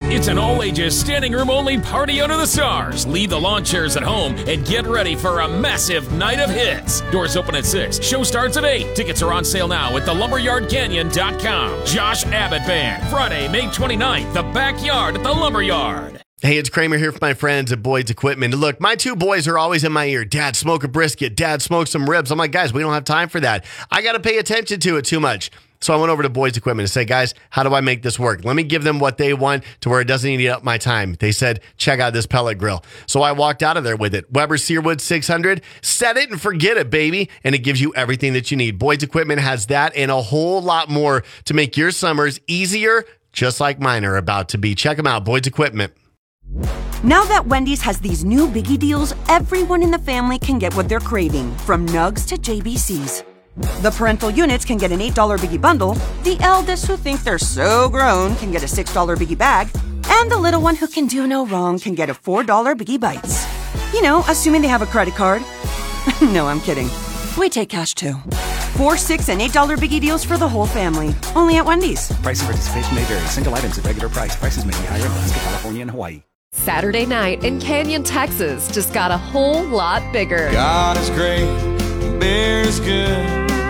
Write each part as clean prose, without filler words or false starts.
It's an all-ages, standing-room-only party under the stars. Leave the lawn chairs at home and get ready for a massive night of hits. Doors open at 6. Show starts at 8. Tickets are on sale now at thelumberyardcanyon.com. Josh Abbott Band, Friday, May 29th, the backyard at the Lumberyard. Hey, it's Kramer here from my friends at Boyd's Equipment. Look, my two boys are always in my ear. Dad, smoke a brisket. Dad, smoke some ribs. I'm like, guys, we don't have time for that. I got to pay attention to it too much. So I went over to Boyd's Equipment and said, guys, how do I make this work? Let me give them what they want to where it doesn't eat up my time. They said, check out this pellet grill. So I walked out of there with it. Weber Searwood 600. Set it and forget it, baby. And it gives you everything that you need. Boyd's Equipment has that and a whole lot more to make your summers easier, just like mine are about to be. Check them out, Boyd's Equipment. Now that Wendy's has these new biggie deals, everyone in the family can get what they're craving, from nugs to JBCs. The parental units can get an $8 biggie bundle, the eldest who think they're so grown can get a $6 biggie bag, and the little one who can do no wrong can get a $4 biggie bites. You know, assuming they have a credit card. No, I'm kidding. We take cash too. $4, $6, and $8 biggie deals for the whole family. Only at Wendy's. Price and participation may vary. Single items at regular price. Prices may be higher in Alaska, California, and Hawaii. Saturday night in Canyon, Texas just got a whole lot bigger. God is great, beer is good,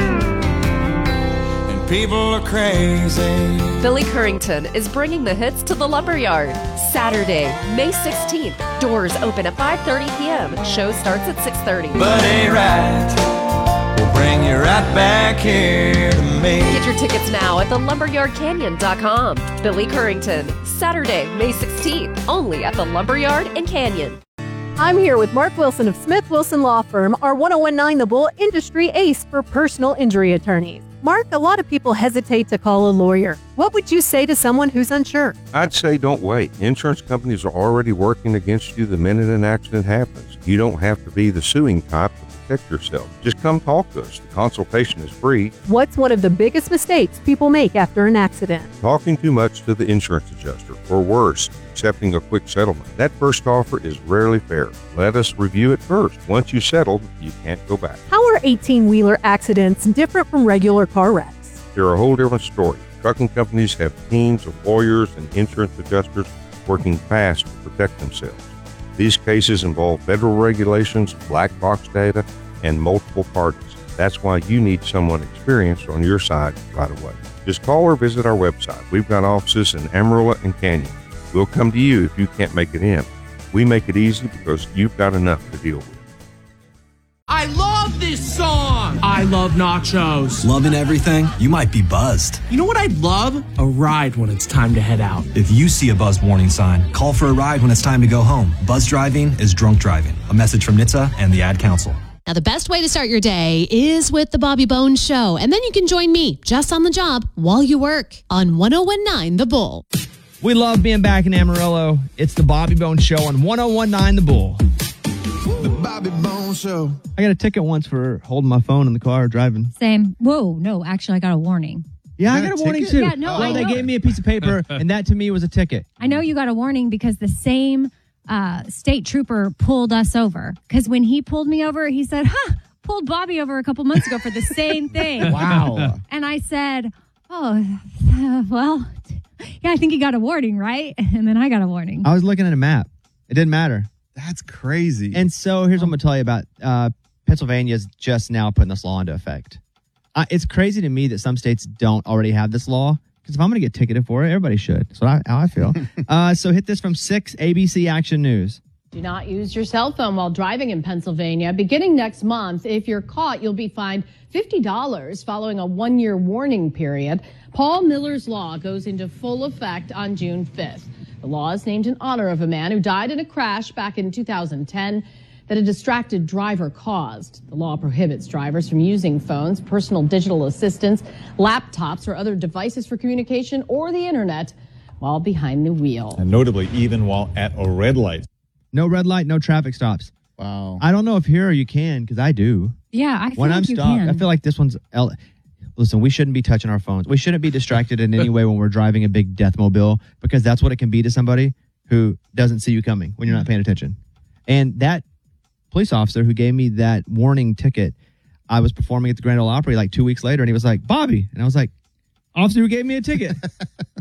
and people are crazy. Billy Currington is bringing the hits to the Lumberyard. Saturday, May 16th. Doors open at 5:30 p.m. Show starts at 6:30. But ain't right, we'll bring you right back here to me. Get your tickets now at thelumberyardcanyon.com. Billy Currington, Saturday, May 16th, only at the Lumberyard in Canyon. I'm here with Mark Wilson of Smith Wilson Law Firm, our 1019 The Bull industry ace for personal injury attorneys. Mark, a lot of people hesitate to call a lawyer. What would you say to someone who's unsure? I'd say don't wait. Insurance companies are already working against you the minute an accident happens. You don't have to be the suing type to protect yourself. Just come talk to us. The consultation is free. What's one of the biggest mistakes people make after an accident? Talking too much to the insurance adjuster, or worse, accepting a quick settlement. That first offer is rarely fair. Let us review it first. Once you settled, you can't go back. How are 18-wheeler accidents different from regular car wrecks? They're a whole different story. Trucking companies have teams of lawyers and insurance adjusters working fast to protect themselves. These cases involve federal regulations, black box data, and multiple parties. That's why you need someone experienced on your side right away. Just call or visit our website. We've got offices in Amarillo and Canyon. We'll come to you if you can't make it in. We make it easy because you've got enough to deal with. I love this song. I love nachos. Loving everything? You might be buzzed. You know what I'd love? A ride when it's time to head out. If you see a buzzed warning sign, call for a ride when it's time to go home. Buzz driving is drunk driving. A message from NHTSA and the Ad Council. Now, the best way to start your day is with the Bobby Bones Show. And then you can join me just on the job while you work on 1019 The Bull. We love being back in Amarillo. It's the Bobby Bones Show on 1019 The Bull. The Bobby Bones Show. I got a ticket once for holding my phone in the car driving. Same. Whoa, no, actually, I got a warning. Yeah, I got a warning too. Yeah, no, well, they gave me a piece of paper, and that to me was a ticket. I know you got a warning because the same state trooper pulled us over. Because when he pulled me over, he said, pulled Bobby over a couple months ago for the same thing. Wow. And I said, well, yeah, I think you got a warning, right? And then I got a warning. I was looking at a map. It didn't matter. That's crazy. And so here's what I'm going to tell you about. Pennsylvania's just now putting this law into effect. It's crazy to me that some states don't already have this law. Because if I'm going to get ticketed for it, everybody should. That's how I feel. So hit this from 6 ABC Action News. Do not use your cell phone while driving in Pennsylvania. Beginning next month, if you're caught, you'll be fined $50 following a 1-year warning period. Paul Miller's law goes into full effect on June 5th. The law is named in honor of a man who died in a crash back in 2010 that a distracted driver caused. The law prohibits drivers from using phones, personal digital assistants, laptops, or other devices for communication or the internet while behind the wheel. And notably, even while at a red light. No red light, no traffic stops. Wow. I don't know if here you can, because I do. Yeah, I feel when like I'm you stopped, can. I feel like this one's... Listen, we shouldn't be touching our phones. We shouldn't be distracted in any way when we're driving a big death mobile, because that's what it can be to somebody who doesn't see you coming when you're not paying attention. And that police officer who gave me that warning ticket, I was performing at the Grand Ole Opry like 2 weeks later, and he was like, Bobby. And I was like, officer who gave me a ticket.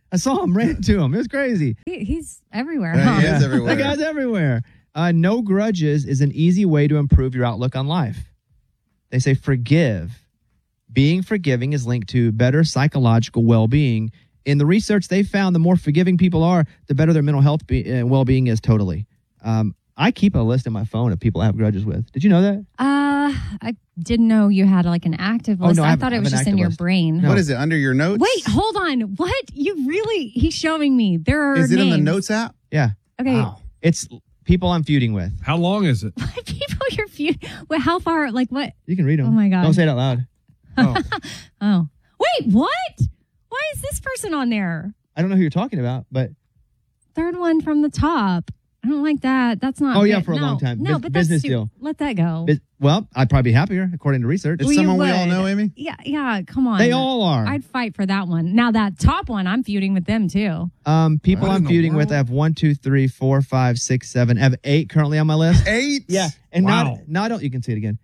I saw him, ran into him. It was crazy. He's everywhere. Yeah, Huh? he is everywhere. That guy's everywhere. No grudges is an easy way to improve your outlook on life. They say forgive. Being forgiving is linked to better psychological well-being. In the research, they found the more forgiving people are, the better their mental health well-being is totally. I keep a list in my phone of people I have grudges with. Did you know that? I didn't know you had like an active list. no, I thought it was just in your brain. What is it, under your notes? Wait, hold on. What? He's showing me. There are Is it in the names. notes app? Yeah. Okay. Wow. It's people I'm feuding with. How long is it? People you're feuding. Well, how far? Like what? You can read them. Oh my God. Don't say it out loud. Oh. Wait, what? Why is this person on there? I don't know who you're talking about, but Third one from the top. I don't like that. That's not. Oh, yeah, good. for a long time. No, but that's Business stupid. deal. Let that go. well, I'd probably be happier according to research. It's someone we all know, Amy? Yeah. Come on. They all are. I'd fight for that one. Now that top one, I'm feuding with them too. People I'm feuding with, I have 1, 2, 3, 4, 5, 6, 7. I have 8 currently on my list. 8? Yeah, and Wow. not you can see it again.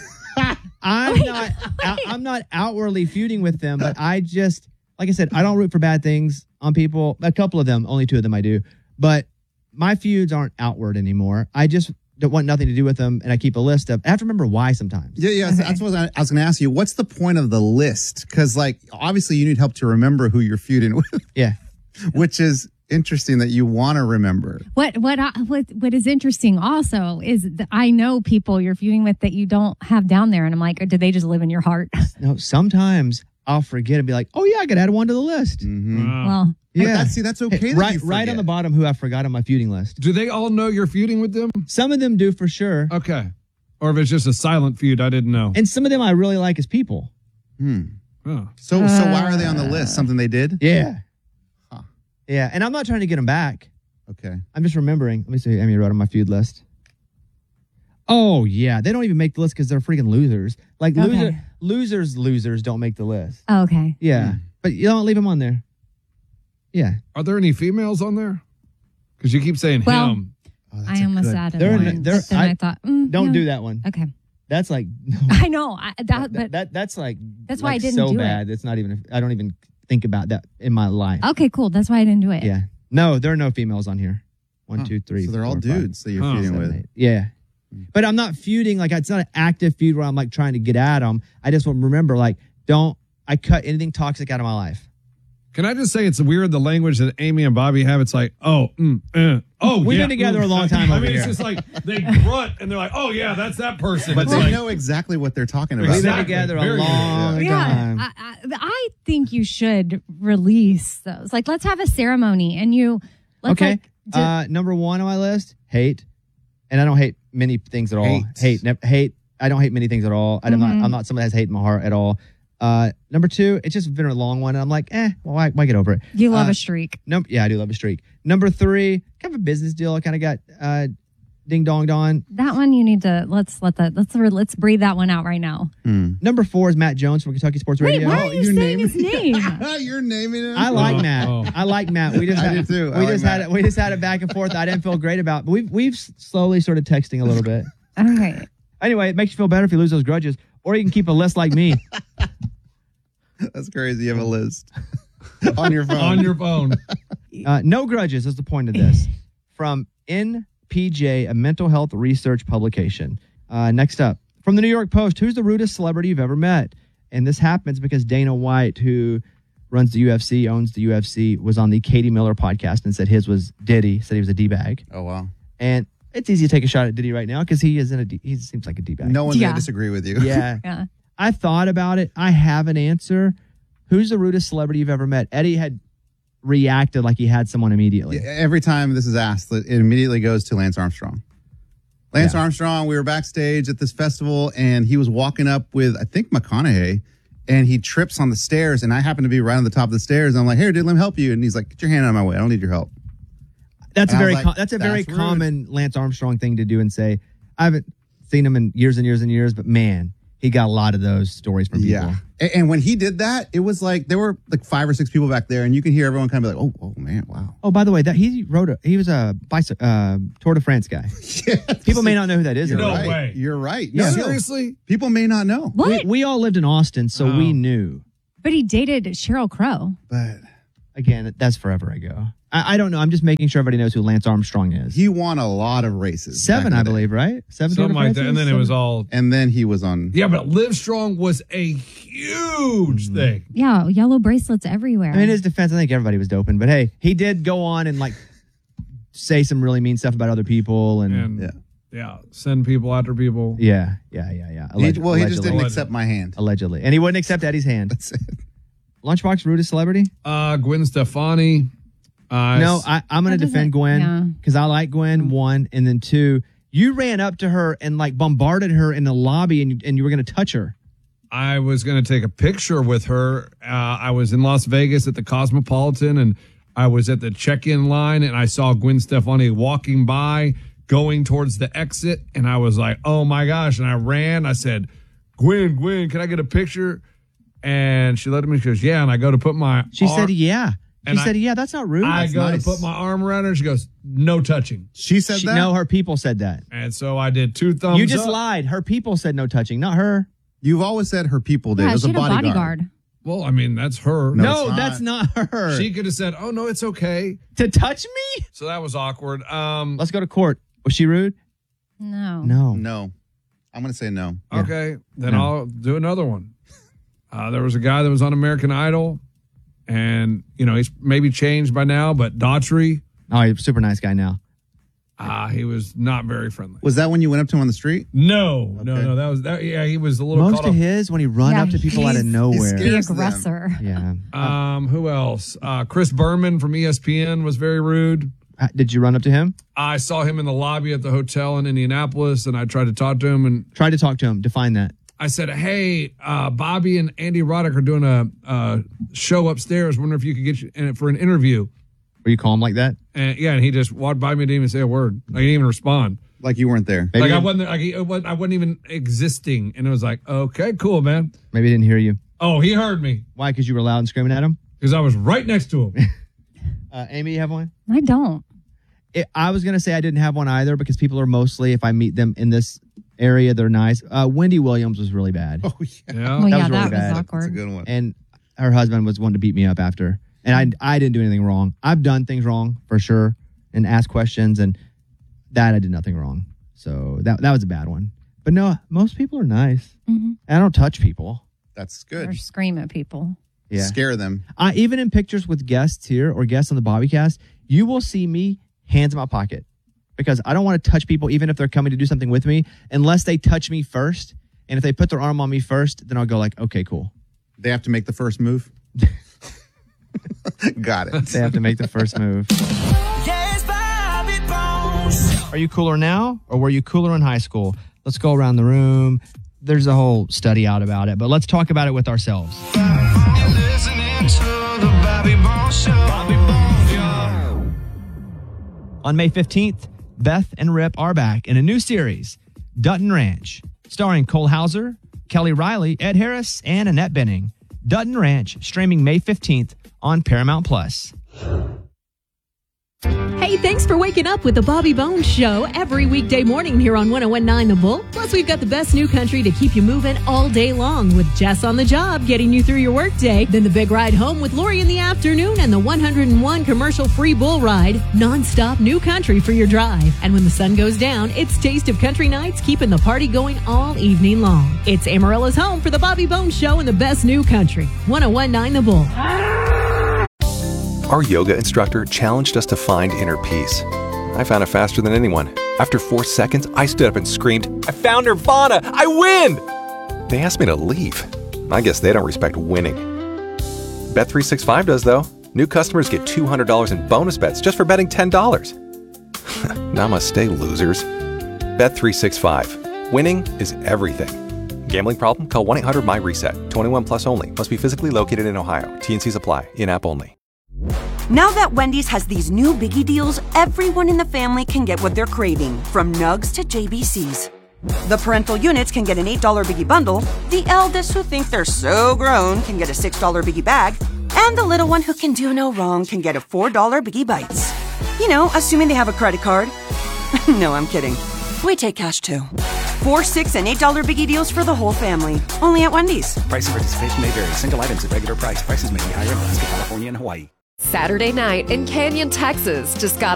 I'm not outwardly feuding with them, but I just, like I said, I don't root for bad things on people. A couple of them, only 2 of them I do, but my feuds aren't outward anymore. I just don't want nothing to do with them, and I keep a list of. I have to remember why sometimes. Yeah. Okay. That's what I was going to ask you. What's the point of the list? Because, like, obviously, you need help to remember who you're feuding with. Yeah, which is interesting that you want to remember. What is interesting also is that I know people you're feuding with that you don't have down there, and I'm like, do they just live in your heart? No, sometimes I'll forget and be like, oh yeah, I could add one to the list. Mm-hmm. Well, yeah, that's okay. Hey, right on the bottom, who I forgot on my feuding list. Do they all know you're feuding with them? Some of them do for sure. Okay, or if it's just a silent feud, I didn't know. And some of them I really like as people. Oh. So why are they on the list? Something they did? Yeah. Yeah, and I'm not trying to get them back. Okay. I'm just remembering. Let me see. Amy wrote on my feud list. Oh, yeah. They don't even make the list because they're freaking losers. Like, Okay. losers don't make the list. Oh, okay. Yeah. But you don't leave them on there. Yeah. Are there any females on there? Because you keep saying Well, him. I almost added They're- one, they're- but then I thought, Don't yeah. do that one. Okay. That's like, I know. But that's like, that's why I like didn't so do bad. It's not even, I don't even think about that in my life. okay, cool. That's why I didn't do it. Yeah. No, there are no females on here. 1, 2, 3. So they're all 4, 5, dudes that you're feuding 7, with. 8. Yeah. But I'm not feuding. Like, it's not an active feud where I'm like trying to get at them. I just want to remember, like, I cut anything toxic out of my life. Can I just say it's weird the language that Amy and Bobby have? It's like, We've been together a long time I over mean, here. it's just like they grunt and they're like, oh yeah, that's that person. But It's they like, know exactly what they're talking about. We've been Exactly. together a Very good. long time. I think you should release those. Like, let's have a ceremony and let's Okay. like, Number 1 on my list, hate. And I don't hate many things at all. Hate. Hate. I don't hate many things at all. I'm not someone that has hate in my heart at all. Number 2, it's just been a long one. And I'm like, well, why get over it? you love a streak. Yeah, I do love a streak. Number 3, kind of a business deal. I kind of got ding donged on. That one you need to let's breathe that one out right now. Number 4 is Matt Jones from Kentucky Sports Wait, Radio. why are you saying his name? You're naming him. I like Matt. I like Matt. We just I had, do too. we just had it back and forth. I didn't feel great about. But we've slowly started texting a little bit. Okay. Anyway, it makes you feel better if you lose those grudges, or you can keep a list like me. That's crazy. You have a list on your phone. on your phone. No grudges is the point of this. From NPJ, a mental health research publication. Next up, from the New York Post, who's the rudest celebrity you've ever met? And this happens because Dana White, who runs the UFC, owns the UFC, was on the Katie Miller podcast and said his was Diddy, said he was a D-bag. Oh, wow. And it's easy to take a shot at Diddy right now because he seems like a D-bag. No one's going to disagree with you. Yeah. Yeah. I thought about it. I have an answer. Who's the rudest celebrity you've ever met? Eddie had reacted like he had someone immediately. Yeah, every time this is asked, it immediately goes to Lance Armstrong. Lance Armstrong, we were backstage at this festival, and he was walking up with, I think, McConaughey, and he trips on the stairs, and I happen to be right on the top of the stairs. And I'm like, "Here, dude, let me help you." And he's like, "Get your hand out of my way. I don't need your help." That's And a I very was like, that's a very "That's common Lance Armstrong thing to do and say. I haven't seen him in years and years and years, but man, he got a lot of those stories from people. Yeah. And when he did that, it was like there were like 5 or 6 people back there, and you can hear everyone kind of be like, oh man, wow. Oh, by the way, he was a Tour de France guy. People may not know who that is. You're though. right. way. You're right. Yeah. Seriously? People may not know. What? We all lived in Austin, so we knew. But he dated Sheryl Crow. But Again, that's forever ago. I don't know. I'm just making sure everybody knows who Lance Armstrong is. He won a lot of races. 7, I believe, right? 7 Something like that. And then it was all. And then he was on. Yeah, but Live Strong was a huge thing. Yeah, yellow bracelets everywhere. I mean, in his defense, I think everybody was doping. But hey, he did go on and like say some really mean stuff about other people. And yeah, send people after people. Yeah. He just didn't accept my hand. Allegedly. And he wouldn't accept Eddie's hand. That's it. Lunchbox, rudest celebrity? Gwen Stefani. No, I'm going to defend Gwen because I like Gwen, 1. And then 2, you ran up to her and like bombarded her in the lobby and you were going to touch her. I was going to take a picture with her. I was in Las Vegas at the Cosmopolitan and I was at the check-in line and I saw Gwen Stefani walking by, going towards the exit. And I was like, oh my gosh. And I ran. I said, Gwen, can I get a picture? And she let me. She goes, yeah. And I go to put my. She said, yeah. She said, yeah. That's not rude. I That's go nice. to put my arm around her. She goes, no touching. She said that. No, her people said that. And so I did 2 thumbs. You just up. lied. Her people said no touching, not her. You've always said her people did. Yeah, It was she a had bodyguard. Well, I mean, that's her. No, that's not her. She could have said, oh no, it's okay to touch me. So that was awkward. Let's go to court. Was she rude? No. No. I'm going to say no. Okay, then I'll do another one. There was a guy that was on American Idol, and he's maybe changed by now, but Daughtry. Oh, he's a super nice guy now. He was not very friendly. Was that when you went up to him on the street? No. That was that. Yeah, he was a little. Most caught of up. his when he run up to people out of nowhere. The aggressor. Yeah. Who else? Chris Berman from ESPN was very rude. Did you run up to him? I saw him in the lobby at the hotel in Indianapolis, and I tried to talk to him. And tried to talk to him. Define that. I said, hey, Bobby and Andy Roddick are doing a show upstairs. Wonder if you could get you in it for an interview. Were you call him like that? And he just walked by me and didn't even say a word. I didn't even respond. Like you weren't there. Like I wasn't there. I wasn't even existing. And it was like, okay, cool, man. Maybe he didn't hear you. Oh, he heard me. Why? Because you were loud and screaming at him? Because I was right next to him. Amy, you have one? I don't. I was going to say I didn't have one either because people are mostly, if I meet them in this area, they're nice. Wendy Williams was really bad. Oh, yeah. Well, yeah, that was awkward. That's a good one. And her husband was one to beat me up after. And I didn't do anything wrong. I've done things wrong for sure and asked questions, and that I did nothing wrong. So that was a bad one. But no, most people are nice. Mm-hmm. I don't touch people. That's good. Or scream at people. Yeah. Scare them. Even in pictures with guests here or guests on the Bobbycast, you will see me hands in my pocket because I don't want to touch people even if they're coming to do something with me unless they touch me first. And if they put their arm on me first, then I'll go like, okay, cool. They have to make the first move. Got it. They have to make the first move. Are you cooler now or were you cooler in high school? Let's go around the room. There's a whole study out about it, but let's talk about it with ourselves. On May 15th, Beth and Rip are back in a new series, Dutton Ranch, starring Cole Hauser, Kelly Riley, Ed Harris, and Annette Bening. Dutton Ranch, streaming May 15th on Paramount+. Hey, thanks for waking up with the Bobby Bones Show every weekday morning here on 101.9 The Bull. Plus, we've got the best new country to keep you moving all day long with Jess on the job, getting you through your workday. Then the big ride home with Lori in the afternoon and the 101 commercial-free bull ride. Non-stop new country for your drive. And when the sun goes down, it's Taste of Country Nights, keeping the party going all evening long. It's Amarella's home for the Bobby Bones Show and the best new country. 101.9 The Bull. Our yoga instructor challenged us to find inner peace. I found it faster than anyone. After 4 seconds, I stood up and screamed, I found Nirvana! I win! They asked me to leave. I guess they don't respect winning. Bet365 does, though. New customers get $200 in bonus bets just for betting $10. Namaste, losers. Bet365. Winning is everything. Gambling problem? Call 1-800-MY-RESET. 21 plus only. Must be physically located in Ohio. T&Cs apply. In-app only. Now that Wendy's has these new biggie deals, everyone in the family can get what they're craving, from Nugs to JBCs. The parental units can get an $8 biggie bundle, the eldest who think they're so grown can get a $6 biggie bag, and the little one who can do no wrong can get a $4 biggie bites. You know, assuming they have a credit card. No, I'm kidding. We take cash too. 4, $6, and $8 biggie deals for the whole family. Only at Wendy's. Price and participation may vary. Single items at regular price. Prices may be higher in Alaska, California, and Hawaii. Saturday night in Canyon, Texas. Just got